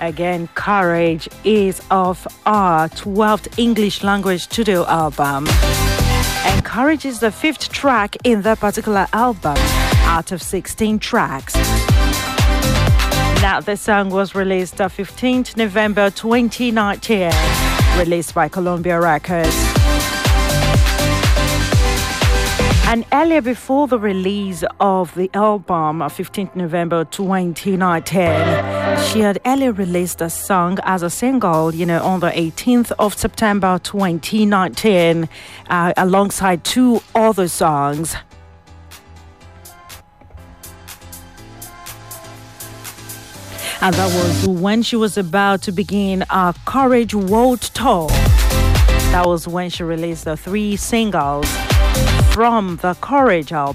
Again, Courage is of our 12th English language studio album. And Courage is the 5th track in that particular album out of 16 tracks. Now, the song was released on 15th November 2019, released by Columbia Records. And earlier, before the release of the album on 15th November 2019, she had earlier released a song as a single, on the 18th of September 2019, alongside 2 other songs. And that was when she was about to begin our Courage World Tour. That was when she released the 3 singles from the Courage album.